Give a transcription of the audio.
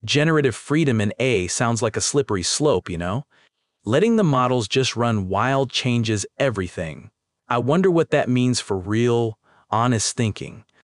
Generative freedom in A sounds like a slippery slope, you know? Letting the models just run wild changes everything. I wonder what that means for real, honest thinking.